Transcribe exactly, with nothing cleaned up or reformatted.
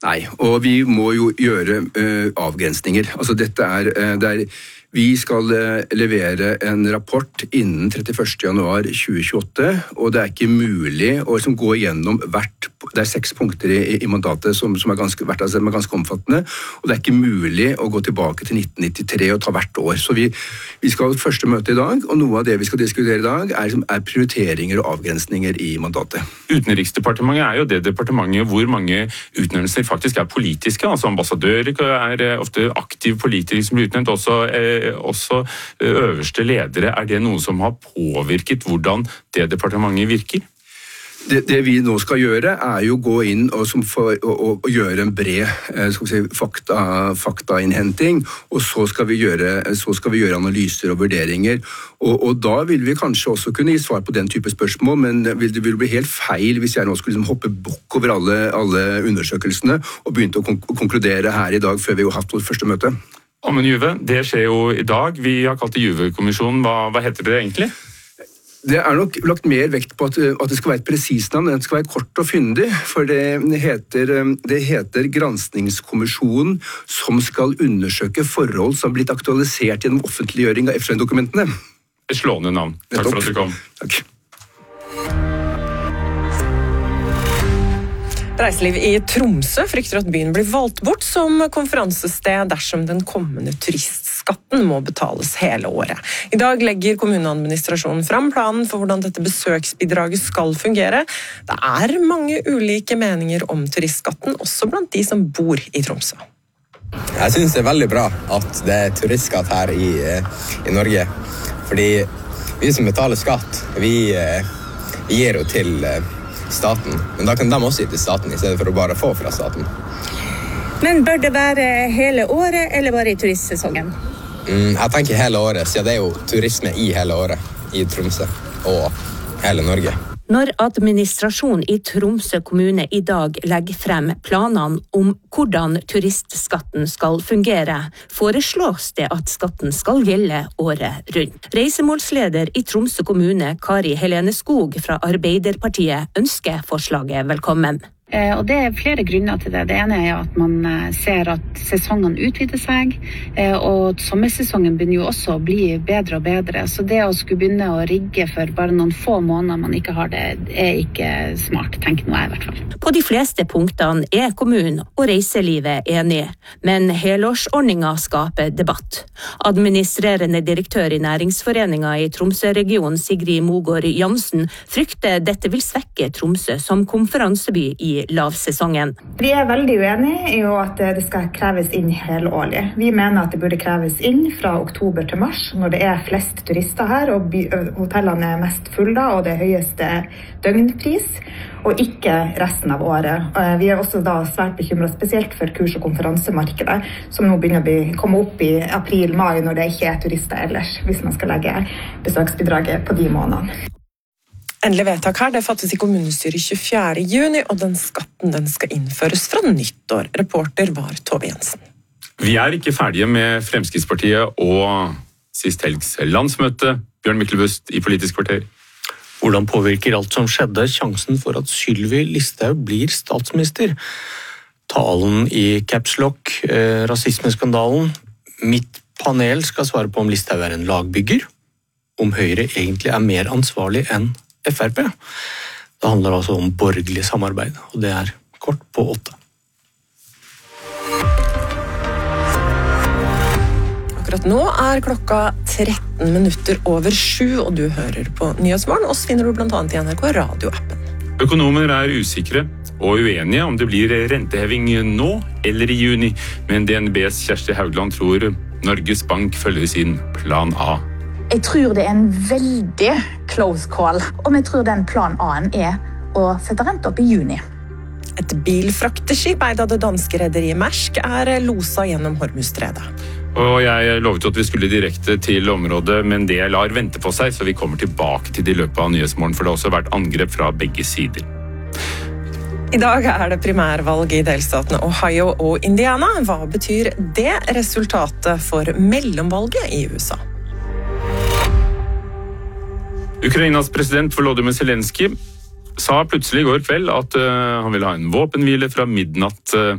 Nei, og vi må jo gjøre uh, avgrensninger. Altså dette er, uh, det er vi skal levere en rapport innen trettiførste januar tjue tjueåtte, og det er ikke mulig å liksom gå gjennom hvert, det er seks punkter i, i mandatet som, som er ganske, hvert, altså, er ganske omfattende, og det er ikke mulig å gå tilbake til nitten nittitre og ta hvert år. Så vi, vi skal ha et første møte i dag, og noe av det vi skal diskutere i dag er, er prioriteringer og avgrensninger i mandatet. Utenriksdepartementet er jo det departementet hvor mange utnevnelser faktisk er politiske, altså ambassadører er ofte aktive politikere som blir utnevnt, også eh, også øverste ledere. Er det noe som har påvirket hvordan det departementet virker? Det, det vi nå skal gjøre er jo gå inn og, som for, og, og, og gjøre en bred skal vi si, fakta, faktainnhenting, og så skal, vi gjøre, så skal vi gjøre analyser og vurderinger. Og, og da vil vi kanskje også kunne gi svar på den type spørsmål, men det vil, det vil bli helt feil hvis jeg nå skulle liksom hoppe bukk over alle, alle undersøkelsene og begynte å konkludere her i dag før vi har hatt vårt første møte. Men Juve, det skjer jo i dag. Vi har kalt det Juve-kommisjonen. Hva, hva heter det egentlig? Det er nok lagt mer vekt på at, at det skal være et presist navn, det skal være kort og fyndig, for det heter, det heter Granskningskommisjonen som skal undersøke forhold som har blitt aktualisert gjennom offentliggjøring av F N-dokumentene. Et slående navn. Takk for at du kom. Takk. Reiseliv i Tromsø frykter at byen blir valgt bort som konferansested dersom den kommende turistskatten må betales hele året. I dag legger kommuneadministrasjonen fram planen for hvordan dette besøksbidraget skal fungere. Det er mange ulike meninger om turistskatten, også blant de som bor i Tromsø. Jeg synes det er veldig bra at det er turistskatt her i, i Norge, fordi vi som betaler skatt, vi, vi gir jo til staten, men da kan de også gi til staten i stedet for å bare få fra staten. Men bør det være hele året eller bare i turistsesongen? Mm, jeg tenker hele året, siden det er jo turisme i hele året i Tromsø og hele Norge. Når administrasjonen i Tromsø kommune i dag legger frem planene om hvordan turistskatten skal fungere, foreslås det at skatten skal gjelde året rundt. Reisemålsleder i Tromsø kommune, Kari Helene Skog fra Arbeiderpartiet, ønsker forslaget velkommen. Og det er flere grunner til det. Det ene er at man ser at sesongene utvider seg, og sommersesongen begynner jo også å bli bedre og bedre. Så det å skulle begynne å rigge for bare noen få måneder man ikke har det, er ikke smart, tenker nå jeg i hvert fall. På de fleste punktene er kommunen og reiselivet enige, men helårsordningen skaper debatt. Administrerende direktør i Næringsforeningen i Tromsø-regionen, Sigrid Mogård Jansen, frykter dette vil svekke Tromsø som konferanseby i lavsesongen. Vi er veldig uenige i at det skal kreves inn helårlig. Vi mener at det burde kreves inn fra oktober til mars, når det er flest turister her, og hotellene er mest fulle, og det er høyeste døgnpris, og ikke resten av året. Vi er også da svært bekymret, spesielt for kurs- og konferansemarkedet, som nå begynner å bli, komme opp i april-mai, når det ikke er turister ellers, hvis man skal legge besøksbidraget på de månedene. Endelig vedtak her, det fattes i kommunestyret tjuefjerde juni, og den skatten den skal innføres fra nyttår. Reporter var Tove Jensen. Vi er ikke ferdige med Fremskrittspartiet og sist helgs landsmøte. Bjørn Myklebust i Politisk kvarter. Hvordan påvirker alt som skjedde sjansen for at Sylvi Listhaug blir statsminister? Talen i Caps Lock, eh, rasismeskandalen. Mitt panel skal svare på om Listhaug er en lagbygger, om Høyre egentlig er mer ansvarlig enn F R P. Det handler altså om borgerlig samarbeid, og det er kort på åtte. Akkurat nå er klokka tretten minutter over sju, og du hører på Nyhetsmorgen. Oss finner du blant annet i N R K radioappen. Økonomer er usikre og uenige om det blir renteheving nå eller i juni, men D N B's Kjersti Haugland tror Norges Bank følger sin plan A. Jeg tror det er en veldig close call, og jeg tror den plan A-en er å sette rent opp i juni. Et bilfrakteskip eid av det danske rederiet Maersk er losa gjennom Hormuzstredet. Og jeg lovet at vi skulle direkte til området, men det lar vente på seg, så vi kommer tilbake til det i løpet av Nyhetsmorgen, for det har også vært angrep fra begge sider. I dag er det primærvalg i delstatene Ohio og Indiana. Hva betyr det resultatet for mellomvalget i U S A? Ukrainas president Volodymyr Zelenskyj sa plutselig i går kveld at uh, han ville ha en våpenhvile fra midnatt uh,